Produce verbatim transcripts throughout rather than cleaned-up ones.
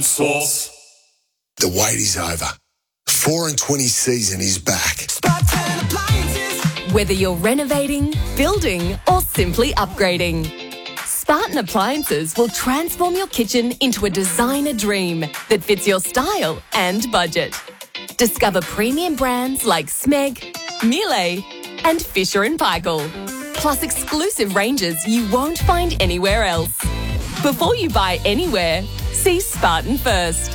Sauce. The wait is over. four and twenty season is back. Whether you're renovating, building, or simply upgrading, Spartan Appliances will transform your kitchen into a designer dream that fits your style and budget. Discover premium brands like Smeg, Miele, and Fisher and Paykel, plus exclusive ranges you won't find anywhere else. Before you buy anywhere, see Spartan first.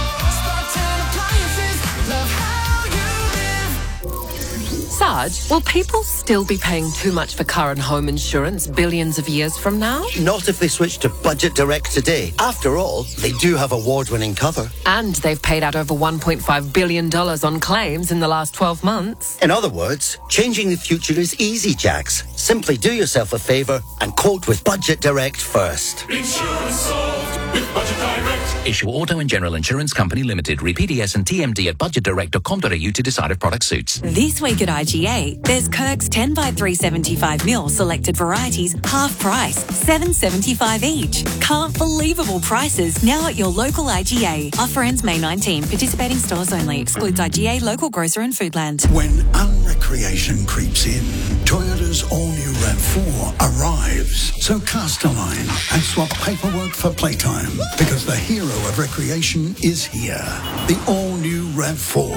Sarge, will people still be paying too much for car and home insurance billions of years from now? Not if they switch to Budget Direct today. After all, they do have award-winning cover. And they've paid out over one point five billion dollars on claims in the last twelve months. In other words, changing the future is easy, Jax. Simply do yourself a favour and quote with Budget Direct first. Insurance solved with Budget Direct. Issue Auto and General Insurance Company Limited. Read P D S and T M D at budget direct dot com dot a u to decide if product suits. This week at I G A, there's Kirk's ten by three seventy-five mil selected varieties, half price, seven seventy-five each. Can't believable prices now at your local I G A. Offer ends May nineteenth. Participating stores only. Excludes I G A, local grocer and Foodland. When unrecreation creeps in, Toyota's all-new RAV four arrives. So cast a line and swap paperwork for playtime, because the hero of recreation is here. The all-new RAV four.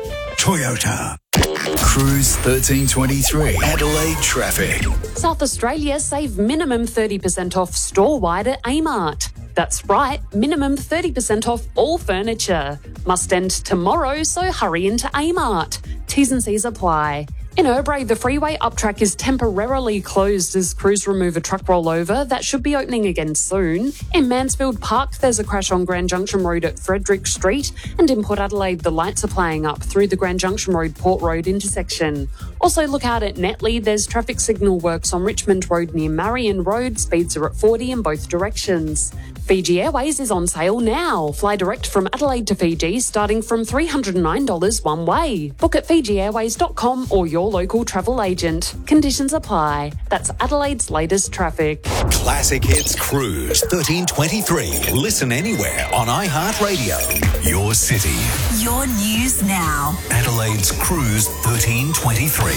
Toyota. Cruise thirteen twenty-three. Adelaide traffic. South Australia save minimum thirty percent off store-wide at Amart. That's right, minimum thirty percent off all furniture. Must end tomorrow, so hurry into Amart. T's and C's apply. In Irbrae, the freeway uptrack is temporarily closed as crews remove a truck rollover that should be opening again soon. In Mansfield Park, there's a crash on Grand Junction Road at Frederick Street, and in Port Adelaide, the lights are playing up through the Grand Junction Road Port Road intersection. Also look out at Netley, there's traffic signal works on Richmond Road near Marion Road, speeds are at forty in both directions. Fiji Airways is on sale now. Fly direct from Adelaide to Fiji starting from three hundred nine dollars one way. Book at fiji airways dot com or your local travel agent. Conditions apply. That's Adelaide's latest traffic. Classic Hits Cruise thirteen twenty-three. Listen anywhere on iHeartRadio. Your city. Your news now. Adelaide's Cruise thirteen twenty-three.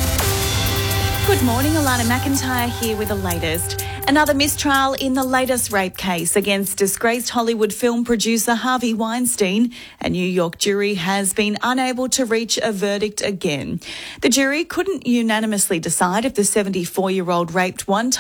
Good morning, Alana McIntyre here with the latest. Another mistrial in the latest rape case against disgraced Hollywood film producer Harvey Weinstein. A New York jury has been unable to reach a verdict again. The jury couldn't unanimously decide if the seventy-four-year-old raped one